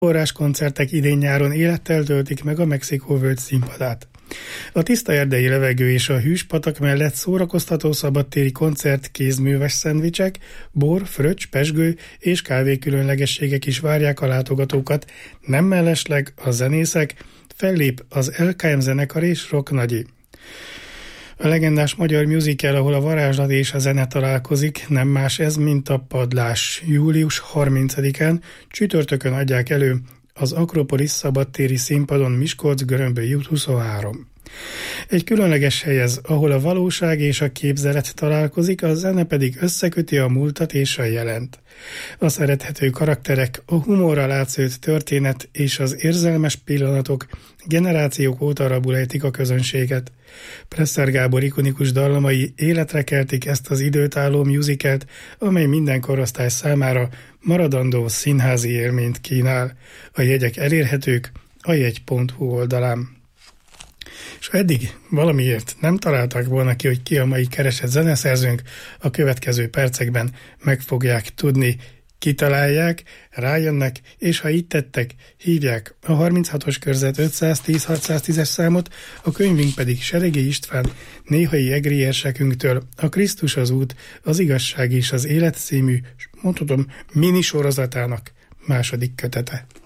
Forráskoncertek idén-nyáron élettel töltik meg a Mexikóvölgy színpadát. A tiszta erdei levegő és a hűs patak mellett szórakoztató szabadtéri koncert, kézműves szendvicsek, bor, fröccs, pezsgő és kávé különlegességek is várják a látogatókat. Nem mellesleg a zenészek, fellép az LKM zenekar és Rock Nagyi. A legendás magyar musical, ahol a varázslat és a zene találkozik, nem más ez, mint a Padlás. Július 30-án csütörtökön adják elő az Akropolis szabadtéri színpadon Miskolc-Görömböly út 23. Egy különleges hely ez, ahol a valóság és a képzelet találkozik, a zene pedig összeköti a múltat és a jelent. A szerethető karakterek, a humorral átszőtt történet és az érzelmes pillanatok generációk óta rabul ejtik a közönséget. Presser Gábor ikonikus dallamai életre keltik ezt az időtálló musicalt, amely minden korosztály számára maradandó színházi élményt kínál. A jegyek elérhetők a jegy.hu oldalán. És ha eddig valamiért nem találták volna ki, hogy ki a mai keresett zeneszerzőnk, a következő percekben meg fogják tudni, kitalálják, rájönnek, és ha így tettek, hívják a 36-os körzet 510-610-es számot, a könyvünk pedig Seregi István néhai egri érsekünktől a Krisztus az út, az igazság és az élet című, mondhatom, mini sorozatának második kötete.